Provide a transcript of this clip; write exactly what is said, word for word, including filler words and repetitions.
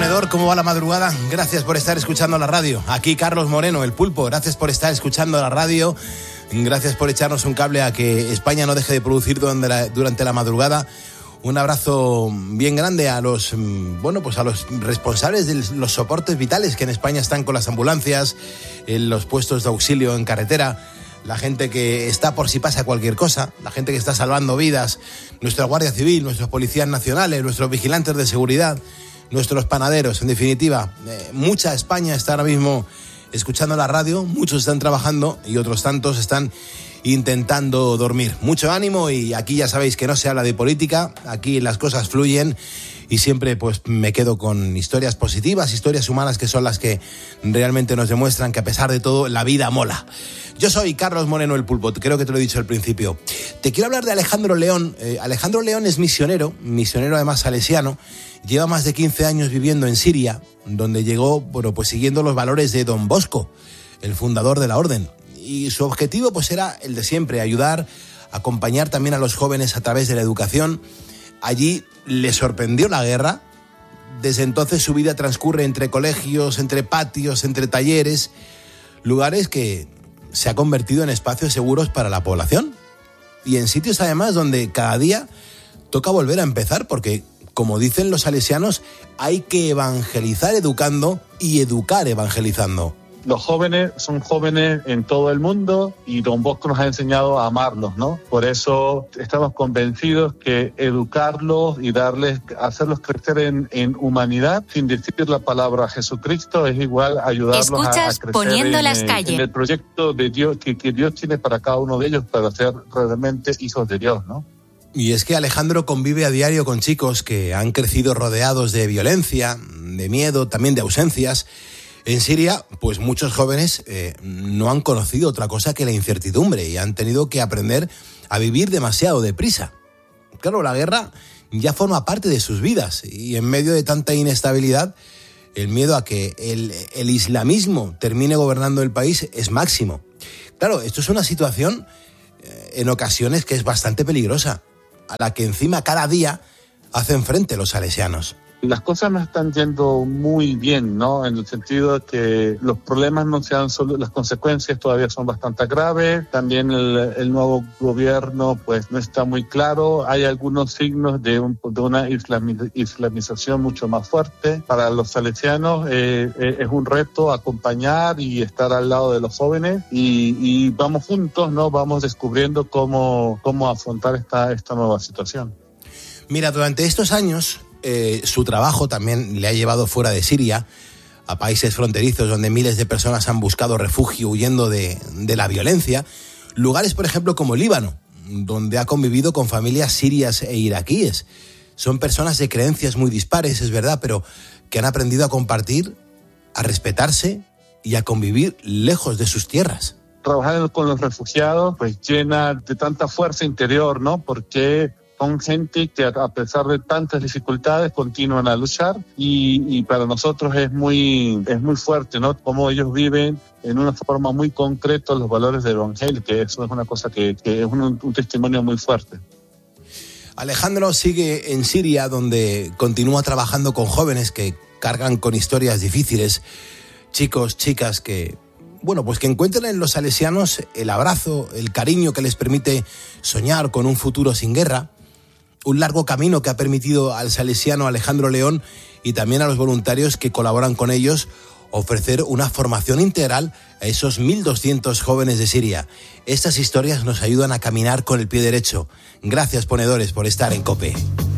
ponedor, ¿cómo va la madrugada? Gracias por estar escuchando la radio. Aquí Carlos Moreno, el Pulpo. Gracias por estar escuchando la radio. Gracias por echarnos un cable a que España no deje de producir durante la, durante la madrugada. Un abrazo bien grande a los, bueno, pues a los responsables de los soportes vitales que en España están con las ambulancias, en los puestos de auxilio en carretera, la gente que está por si pasa cualquier cosa, la gente que está salvando vidas, nuestra Guardia Civil, nuestros policías nacionales, nuestros vigilantes de seguridad, nuestros panaderos. En definitiva, eh, mucha España está ahora mismo escuchando la radio, muchos están trabajando y otros tantos están intentando dormir. Mucho ánimo, y aquí ya sabéis que no se habla de política, aquí las cosas fluyen y siempre pues me quedo con historias positivas, historias humanas, que son las que realmente nos demuestran que a pesar de todo la vida mola. Yo soy Carlos Moreno, el Pulpo, creo que te lo he dicho al principio. Te quiero hablar de Alejandro León. Eh, Alejandro León es misionero, misionero además salesiano, lleva más de quince años viviendo en Siria, donde llegó, bueno, pues siguiendo los valores de Don Bosco, el fundador de la orden. Y su objetivo pues era el de siempre, ayudar, acompañar también a los jóvenes a través de la educación. Allí le sorprendió la guerra. Desde entonces su vida transcurre entre colegios, entre patios, entre talleres, lugares que se ha convertido en espacios seguros para la población. Y en sitios además donde cada día toca volver a empezar, porque, como dicen los salesianos, hay que evangelizar educando y educar evangelizando. Los jóvenes son jóvenes en todo el mundo y Don Bosco nos ha enseñado a amarlos, ¿no? Por eso estamos convencidos que educarlos y darles, hacerlos crecer en, en humanidad, sin decir la palabra Jesucristo, es igual ayudarlos a, a crecer Poniendo en, las en, calles. en el proyecto de Dios que, que Dios tiene para cada uno de ellos, para ser realmente hijos de Dios, ¿no? Y es que Alejandro convive a diario con chicos que han crecido rodeados de violencia, de miedo, también de ausencias. En Siria, pues muchos jóvenes eh, no han conocido otra cosa que la incertidumbre y han tenido que aprender a vivir demasiado deprisa. Claro, la guerra ya forma parte de sus vidas y en medio de tanta inestabilidad, el miedo a que el, el islamismo termine gobernando el país es máximo. Claro, esto es una situación eh, en ocasiones que es bastante peligrosa, a la que encima cada día hacen frente los salesianos. Las cosas no están yendo muy bien, ¿no? En el sentido de que los problemas no se han solo, las consecuencias todavía son bastante graves. También el, el nuevo gobierno, pues, no está muy claro. Hay algunos signos de, un, de una islami, islamización mucho más fuerte. Para los salesianos eh, eh, es un reto acompañar y estar al lado de los jóvenes y, y vamos juntos, ¿no? Vamos descubriendo cómo, cómo afrontar esta, esta nueva situación. Mira, durante estos años, Eh, su trabajo también le ha llevado fuera de Siria, a países fronterizos donde miles de personas han buscado refugio huyendo de, de la violencia. Lugares, por ejemplo, como Líbano, donde ha convivido con familias sirias e iraquíes. Son personas de creencias muy dispares, es verdad, pero que han aprendido a compartir, a respetarse y a convivir lejos de sus tierras. Trabajar con los refugiados pues llena de tanta fuerza interior, ¿no? Porque son gente que a pesar de tantas dificultades continúan a luchar y, y para nosotros es muy, es muy fuerte, ¿no? Cómo ellos viven en una forma muy concreta los valores del Evangelio, que eso es una cosa que, que es un, un testimonio muy fuerte. Alejandro sigue en Siria, donde continúa trabajando con jóvenes que cargan con historias difíciles, chicos, chicas que, bueno, pues que encuentran en los salesianos el abrazo, el cariño que les permite soñar con un futuro sin guerra. Un largo camino que ha permitido al salesiano Alejandro León y también a los voluntarios que colaboran con ellos ofrecer una formación integral a esos mil doscientos jóvenes de Siria. Estas historias nos ayudan a caminar con el pie derecho. Gracias, ponedores, por estar en COPE.